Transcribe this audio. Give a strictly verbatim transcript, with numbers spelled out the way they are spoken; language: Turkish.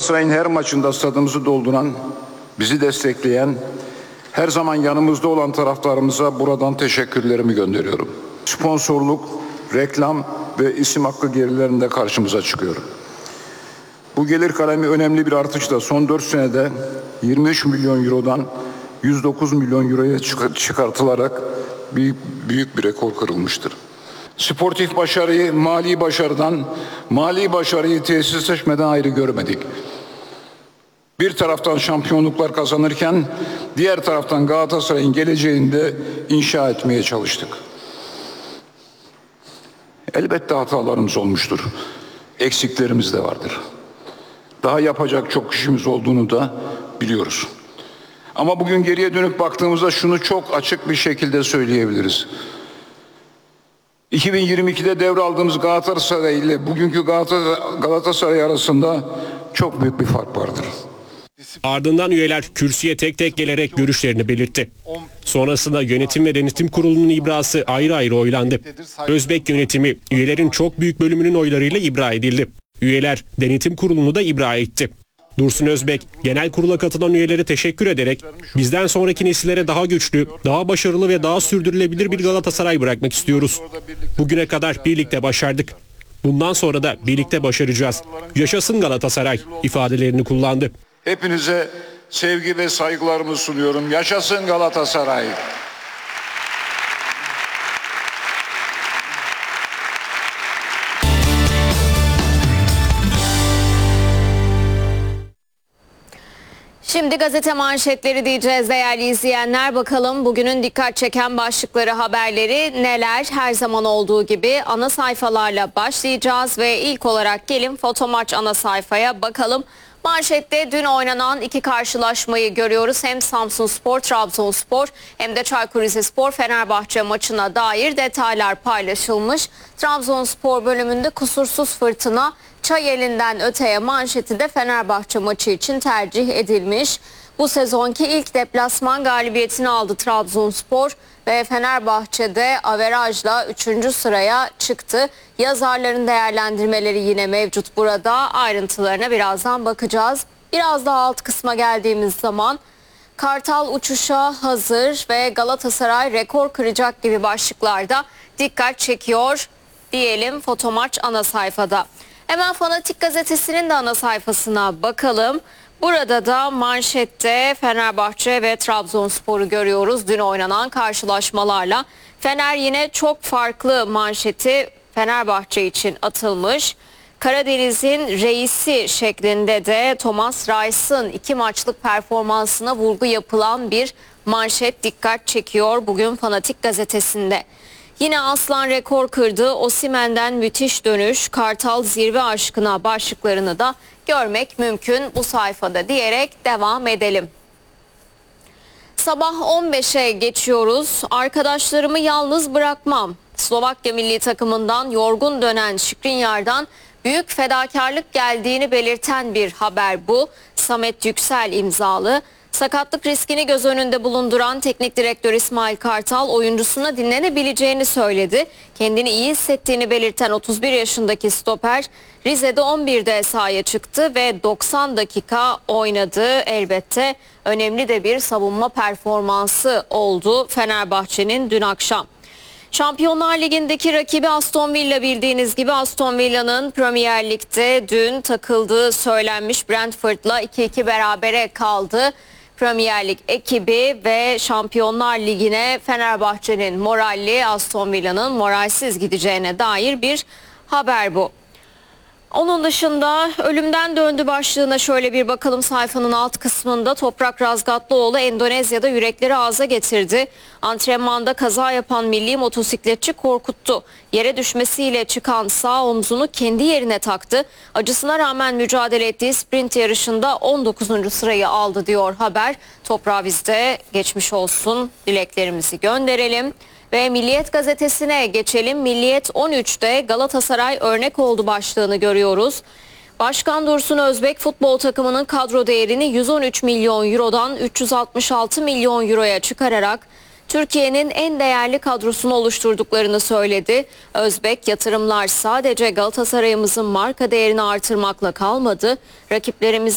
Galatasaray'ın her maçında stadımızı dolduran, bizi destekleyen, her zaman yanımızda olan taraftarımıza buradan teşekkürlerimi gönderiyorum. Sponsorluk, reklam ve isim hakkı gelirlerinde karşımıza çıkıyor. Bu gelir kalemi önemli bir artışla son dört senede yirmi üç milyon eurodan yüz dokuz milyon euroya çıkartılarak büyük, büyük bir rekor kırılmıştır. Sportif başarıyı mali başarıdan, mali başarıyı tesisleşmeden ayrı görmedik. Bir taraftan şampiyonluklar kazanırken diğer taraftan Galatasaray'ın geleceğini de inşa etmeye çalıştık. Elbette hatalarımız olmuştur. Eksiklerimiz de vardır. Daha yapacak çok işimiz olduğunu da biliyoruz. Ama bugün geriye dönüp baktığımızda şunu çok açık bir şekilde söyleyebiliriz. iki bin yirmi ikide devraldığımız Galatasaray ile bugünkü Galatasaray arasında çok büyük bir fark vardır. Ardından üyeler kürsüye tek tek gelerek görüşlerini belirtti. Sonrasında yönetim ve denetim kurulunun ibrası ayrı ayrı oylandı. Özbek yönetimi üyelerin çok büyük bölümünün oylarıyla ibra edildi. Üyeler denetim kurulunu da ibra etti. Dursun Özbek genel kurula katılan üyelere teşekkür ederek bizden sonraki nesillere daha güçlü, daha başarılı ve daha sürdürülebilir bir Galatasaray bırakmak istiyoruz. Bugüne kadar birlikte başardık. Bundan sonra da birlikte başaracağız. Yaşasın Galatasaray ifadelerini kullandı. Hepinize sevgi ve saygılarımı sunuyorum. Yaşasın Galatasaray. Şimdi gazete manşetleri diyeceğiz değerli izleyenler. Bakalım bugünün dikkat çeken başlıkları, haberleri neler? Her zaman olduğu gibi ana sayfalarla başlayacağız ve ilk olarak gelin Fotomaç ana sayfaya bakalım. Manşette dün oynanan iki karşılaşmayı görüyoruz. Hem Samsunspor, Trabzonspor hem de Çaykur Rizespor Fenerbahçe maçına dair detaylar paylaşılmış. Trabzonspor bölümünde kusursuz fırtına, çay elinden öteye manşeti de Fenerbahçe maçı için tercih edilmiş. Bu sezonki ilk deplasman galibiyetini aldı Trabzonspor ve Fenerbahçe'de averajla üçüncü sıraya çıktı. Yazarların değerlendirmeleri yine mevcut burada. Ayrıntılarına birazdan bakacağız. Biraz daha alt kısma geldiğimiz zaman Kartal uçuşa hazır ve Galatasaray rekor kıracak gibi başlıklarda dikkat çekiyor diyelim Fotomaç ana sayfada. Hemen Fanatik Gazetesi'nin de ana sayfasına bakalım. Burada da manşette Fenerbahçe ve Trabzonspor'u görüyoruz dün oynanan karşılaşmalarla. Fener yine çok farklı manşeti Fenerbahçe için atılmış. Karadeniz'in reisi şeklinde de Thomas Reis'in iki maçlık performansına vurgu yapılan bir manşet dikkat çekiyor bugün Fanatik Gazetesi'nde. Yine Aslan rekor kırdı, Osimhen'den müthiş dönüş, Kartal zirve aşkına başlıklarını da görmek mümkün bu sayfada diyerek devam edelim. Sabah on beşe geçiyoruz. Arkadaşlarımı yalnız bırakmam. Slovakya milli takımından yorgun dönen Skriniar'dan büyük fedakarlık geldiğini belirten bir haber bu. Samet Yüksel imzalı. Sakatlık riskini göz önünde bulunduran teknik direktör İsmail Kartal oyuncusuna dinlenebileceğini söyledi. Kendini iyi hissettiğini belirten otuz bir yaşındaki stoper Rize'de on birde sahaya çıktı ve doksan dakika oynadı. Elbette önemli de bir savunma performansı oldu Fenerbahçe'nin dün akşam. Şampiyonlar Ligi'ndeki rakibi Aston Villa, bildiğiniz gibi Aston Villa'nın Premier Lig'de dün takıldığı söylenmiş. Brentford'la iki iki berabere kaldı. Premier Lig ekibi ve Şampiyonlar Ligi'ne Fenerbahçe'nin moralli, Aston Villa'nın moralsiz gideceğine dair bir haber bu. Onun dışında ölümden döndü başlığına şöyle bir bakalım sayfanın alt kısmında. Toprak Razgatlıoğlu Endonezya'da yürekleri ağza getirdi. Antrenmanda kaza yapan milli motosikletçi korkuttu. Yere düşmesiyle çıkan sağ omzunu kendi yerine taktı. Acısına rağmen mücadele ettiği sprint yarışında on dokuzuncu sırayı aldı diyor haber. Toprağa biz de geçmiş olsun dileklerimizi gönderelim. Ve Milliyet gazetesine geçelim. Milliyet on üçte Galatasaray örnek oldu başlığını görüyoruz. Başkan Dursun Özbek futbol takımının kadro değerini yüz on üç milyon eurodan üç yüz altmış altı milyon euroya çıkararak Türkiye'nin en değerli kadrosunu oluşturduklarını söyledi. Özbek, yatırımlar sadece Galatasaray'ımızın marka değerini artırmakla kalmadı. Rakiplerimiz